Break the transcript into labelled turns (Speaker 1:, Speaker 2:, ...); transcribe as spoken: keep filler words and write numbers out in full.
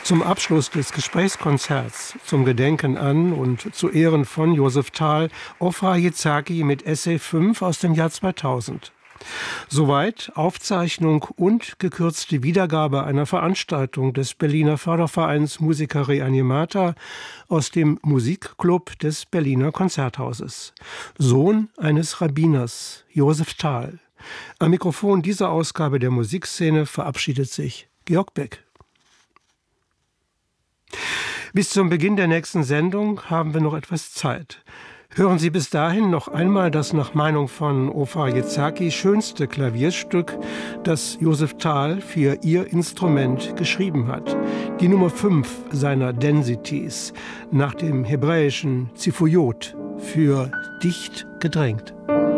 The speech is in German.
Speaker 1: Zum Abschluss des Gesprächskonzerts zum Gedenken an und zu Ehren von Josef Thal Ofra Jezaki mit Essay fünf aus dem Jahr zweitausend. Soweit Aufzeichnung und gekürzte Wiedergabe einer Veranstaltung des Berliner Fördervereins Musica Reanimata aus dem Musikclub des Berliner Konzerthauses. Sohn eines Rabbiners, Josef Thal. Am Mikrofon dieser Ausgabe der Musikszene verabschiedet sich Georg Beck. Bis zum Beginn der nächsten Sendung haben wir noch etwas Zeit. Hören Sie bis dahin noch einmal das nach Meinung von Ofra Jezaki schönste Klavierstück, das Josef Thal für ihr Instrument geschrieben hat. Die Nummer fünf seiner Densities, nach dem hebräischen Zifuyot, für dicht gedrängt.